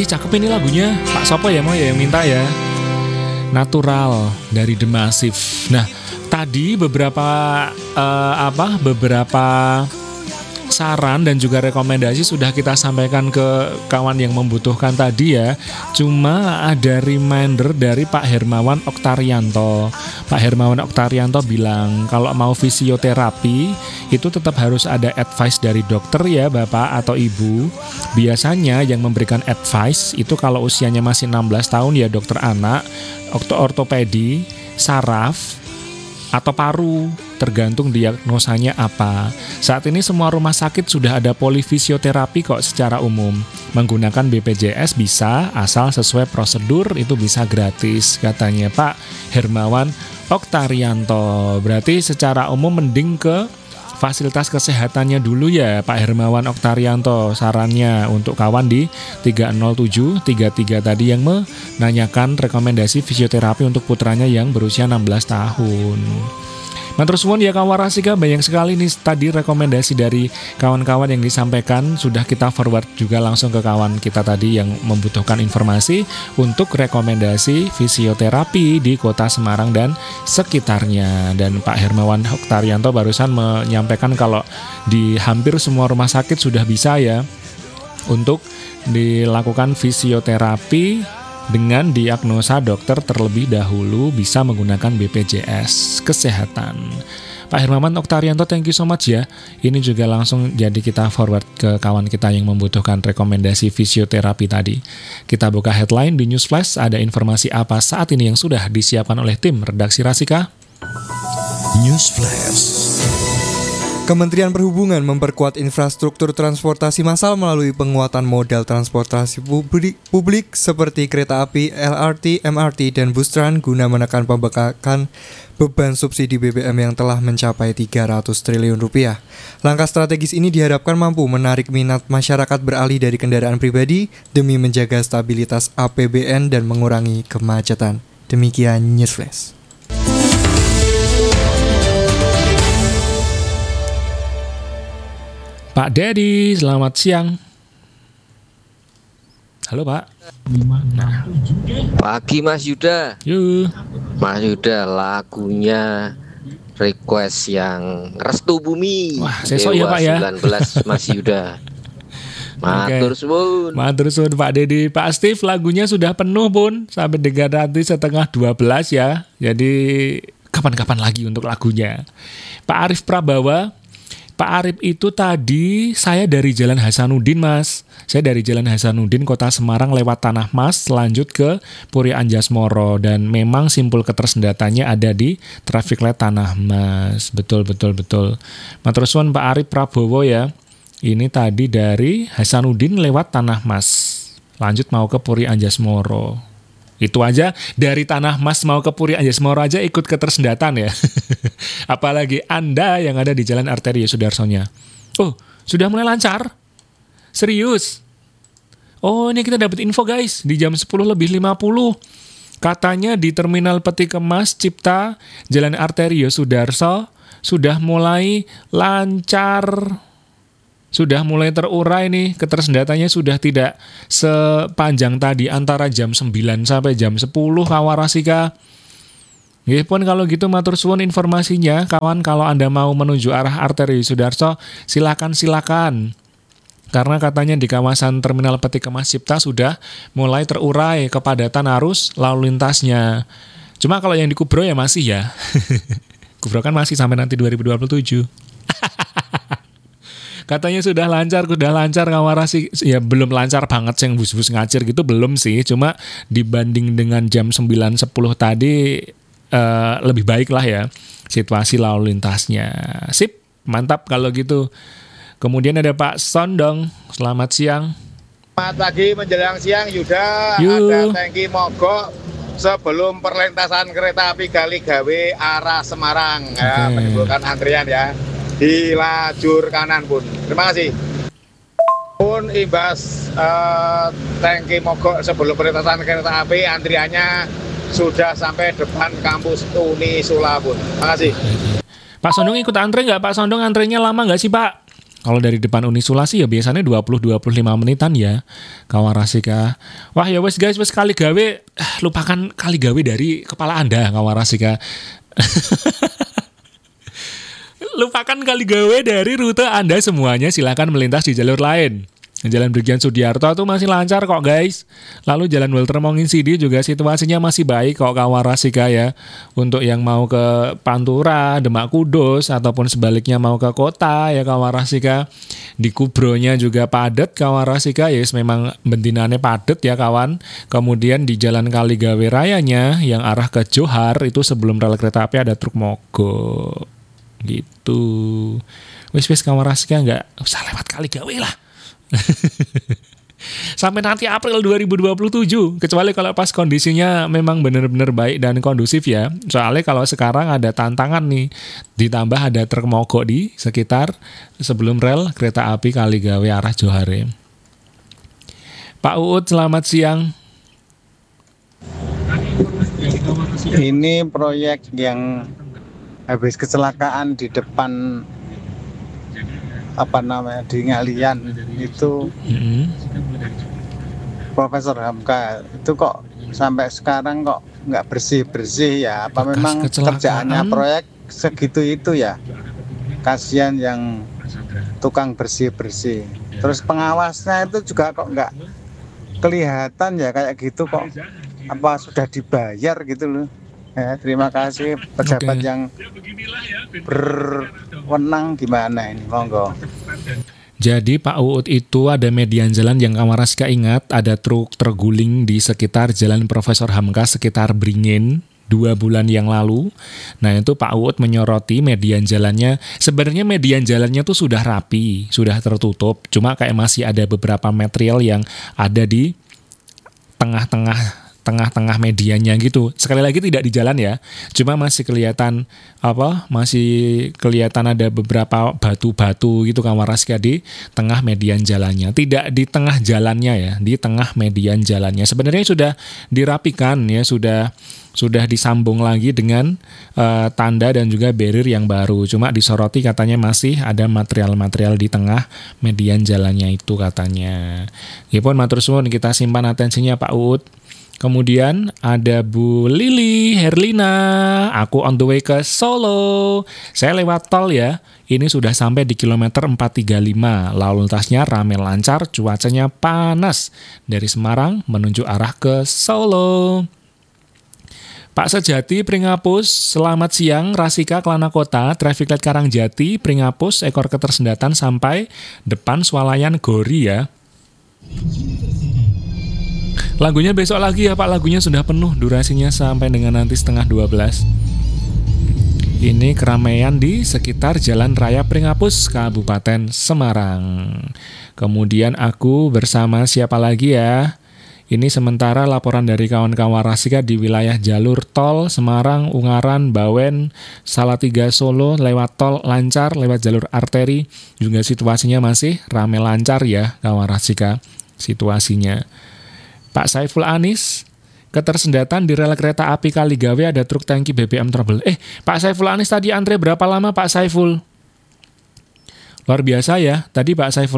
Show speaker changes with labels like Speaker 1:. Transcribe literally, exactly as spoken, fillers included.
Speaker 1: Ih, cakep ini lagunya. Pak Sopo ya mau ya yang minta ya. Natural dari The Massive. Nah, tadi beberapa uh, apa? Beberapa saran dan juga rekomendasi sudah kita sampaikan ke kawan yang membutuhkan tadi ya. Cuma ada reminder dari Pak Hermawan Oktarianto. Pak Hermawan Oktarianto bilang kalau mau fisioterapi itu tetap harus ada advice dari dokter ya Bapak atau Ibu. Biasanya yang memberikan advice itu kalau usianya masih enam belas tahun ya dokter anak, ortopedi, saraf, atau paru, tergantung diagnosanya apa. Saat ini semua rumah sakit sudah ada polifisioterapi kok secara umum. Menggunakan B P J S bisa, asal sesuai prosedur itu bisa gratis, katanya Pak Hermawan Oktarianto. Berarti secara umum mending ke fasilitas kesehatannya dulu ya Pak Hermawan Oktarianto. Sarannya untuk kawan di tiga nol tujuh tiga tiga tadi yang menanyakan rekomendasi fisioterapi untuk putranya yang berusia enam belas tahun. Matur suwun ya kawan Rasika, banyak sekali nih tadi rekomendasi dari kawan-kawan yang disampaikan. Sudah kita forward juga langsung ke kawan kita tadi yang membutuhkan informasi untuk rekomendasi fisioterapi di kota Semarang dan sekitarnya. Dan Pak Hermawan Oktarianto barusan menyampaikan kalau di hampir semua rumah sakit sudah bisa ya untuk dilakukan fisioterapi dengan diagnosa dokter terlebih dahulu, bisa menggunakan B P J S Kesehatan. Pak Hermawan Oktarianto, thank you so much ya. Ini juga langsung jadi kita forward ke kawan kita yang membutuhkan rekomendasi fisioterapi tadi. Kita buka headline di News Flash, ada informasi apa saat ini yang sudah disiapkan oleh tim redaksi Rasika?
Speaker 2: News Flash. Kementerian Perhubungan memperkuat infrastruktur transportasi massal melalui penguatan modal transportasi publik, publik seperti kereta api, L R T, M R T, dan bus tran guna menekan pembengkakan beban subsidi B B M yang telah mencapai tiga ratus triliun rupiah. Langkah strategis ini diharapkan mampu menarik minat masyarakat beralih dari kendaraan pribadi demi menjaga stabilitas A P B N dan mengurangi kemacetan. Demikian News Flash.
Speaker 1: Pak Dedi, selamat siang. Halo Pak.
Speaker 3: Nah. Pagi Mas Yuda.
Speaker 1: Yuh.
Speaker 3: Mas Yuda, lagunya request yang Restu Bumi.
Speaker 1: Wah, sesok ya Pak ya.
Speaker 3: sembilan belas Mas Yuda. Matur suwun.
Speaker 1: Matur suwun Pak Dedi. Pak Steve, lagunya sudah penuh pun sampai dengan nanti setengah dua belas ya. Jadi kapan-kapan lagi untuk lagunya. Pak Arif Prabawa. Pak Arif itu tadi saya dari Jalan Hasanuddin Mas. Saya dari Jalan Hasanuddin Kota Semarang lewat Tanah Mas lanjut ke Puri Anjasmoro. Dan memang simpul ketersendatannya ada di traffic light Tanah Mas. Betul, betul, betul. Matur suwun Pak Arif Prabowo ya. Ini tadi dari Hasanuddin lewat Tanah Mas. Lanjut mau ke Puri Anjasmoro. Itu aja dari Tanah Mas mau ke Puri Anjasmoro aja ikut ketersendatan ya. Apalagi Anda yang ada di Jalan Arteria Sudarsonya. Oh, sudah mulai lancar? Serius? Oh, ini kita dapat info guys. Di jam sepuluh lebih lima puluh. Katanya di Terminal Peti Kemas Cipta Jalan Arteria Sudarso sudah mulai lancar. Sudah mulai terurai nih, ketersendatannya sudah tidak sepanjang tadi antara jam sembilan sampai jam sepuluh kawan Rasika. Ya pun kalau gitu matur suwun informasinya, kawan kalau Anda mau menuju arah Arteri Sudarso, silakan-silakan. Karena katanya di kawasan Terminal Peti Kemas Cipta sudah mulai terurai kepadatan arus lalu lintasnya. Cuma kalau yang di Kubro ya masih ya. Kubro kan masih sampai nanti dua ribu dua puluh tujuh. Katanya sudah lancar, sudah lancar ngawarasi. Ya belum lancar banget yang bus-bus ngacir gitu, belum sih. Cuma dibanding dengan jam sembilan sepuluh tadi uh, lebih baik lah ya situasi lalu lintasnya. Sip, mantap kalau gitu. Kemudian ada Pak Sondong, selamat siang.
Speaker 4: Selamat pagi menjelang siang Yuda.
Speaker 1: Yuh.
Speaker 4: Ada tangki mogok sebelum perlintasan kereta api Galigawe arah Semarang. Okay. Ya, menimbulkan antrian ya di lajur kanan pun. Terima kasih. Pun imbas uh, tangki mogok sebelum perlintasan kereta api, antriannya sudah sampai depan kampus Unisula pun. Terima kasih.
Speaker 1: Pak Sondong ikut antre nggak? Pak Sondong antrenya lama nggak sih Pak? Kalau dari depan Unisula sih ya biasanya dua puluh sampai dua puluh lima menitan ya Kawarasika. Wah ya wes guys, wes kali gawe, lupakan kali gawe dari kepala Anda Kawarasika. Lupakan kali gawe dari rute Anda semuanya, silakan melintas di jalur lain. Jalan Brigjen Sudiarto itu masih lancar kok guys. Lalu Jalan Walter Monginsidi juga situasinya masih baik kok Kawarasika ya. Untuk yang mau ke Pantura, Demak Kudus ataupun sebaliknya mau ke kota ya Kawarasika. Di Kubronya juga padat Kawarasika, ya yes, memang bentinannya padat ya kawan. Kemudian di Jalan Kaligawe Rayanya yang arah ke Johar itu sebelum rel kereta api ada truk mogok. Gitu. Wis-wis Kawarasika nggak usah lewat Kaligawe lah. Sampai nanti April dua ribu dua puluh tujuh, kecuali kalau pas kondisinya memang benar-benar baik dan kondusif ya. Soalnya kalau sekarang ada tantangan nih, ditambah ada truk mogok di sekitar sebelum rel kereta api Kaligawe arah Johare. Pak Uut, selamat siang.
Speaker 5: Ini proyek yang habis kecelakaan di depan apa namanya di Ngalian itu, mm-hmm. Profesor Hamka itu kok sampai sekarang kok nggak bersih-bersih ya? Apa bekas memang kerjaannya proyek segitu itu ya? Kasihan yang tukang bersih-bersih. Terus pengawasnya itu juga kok nggak kelihatan ya kayak gitu kok? Apa sudah dibayar gitu loh? Ya, terima kasih pejabat okay. yang berwenang gimana ini, monggo.
Speaker 1: Jadi Pak Uut itu ada median jalan yang Kawarasika ingat, ada truk terguling di sekitar Jalan Profesor Hamka sekitar Beringin dua bulan yang lalu. Nah itu Pak Uut menyoroti median jalannya. Sebenarnya median jalannya tuh sudah rapi, sudah tertutup. Cuma kayak masih ada beberapa material yang ada di tengah-tengah tengah-tengah mediannya gitu. Sekali lagi tidak di jalan ya. Cuma masih kelihatan apa? Masih kelihatan ada beberapa batu-batu gitu Kawarasika di tengah median jalannya. Tidak di tengah jalannya ya, di tengah median jalannya. Sebenarnya sudah dirapikan ya, sudah sudah disambung lagi dengan uh, tanda dan juga barrier yang baru. Cuma disoroti katanya masih ada material-material di tengah median jalannya itu katanya. Gipun matur suwun, kita simpan atensinya Pak Uut. Kemudian ada Bu Lili Herlina, aku on the way ke Solo. Saya lewat tol ya. Ini sudah sampai di kilometer empat tiga lima. Lalu lintasnya ramai lancar, cuacanya panas. Dari Semarang menuju arah ke Solo. Pak Sejati Pringapus, selamat siang. Rasika Kelana Kota, traffic light Karangjati, Pringapus, ekor ketersendatan sampai depan swalayan Gori ya. Lagunya besok lagi ya Pak, lagunya sudah penuh durasinya sampai dengan nanti setengah dua belas. Ini keramaian di sekitar Jalan Raya Pringapus, Kabupaten Semarang. Kemudian aku bersama siapa lagi ya? Ini sementara laporan dari kawan Kawarasika di wilayah jalur tol Semarang, Ungaran, Bawen, Salatiga, Solo, lewat tol lancar, lewat jalur arteri. Juga situasinya masih ramai lancar ya Kawarasika situasinya. Pak Saiful Anis, ketersendatan di rel kereta api Kaligawe ada truk tangki B B M trouble. Eh, Pak Saiful Anis tadi antre berapa lama Pak Saiful? Luar biasa ya, tadi Pak Saiful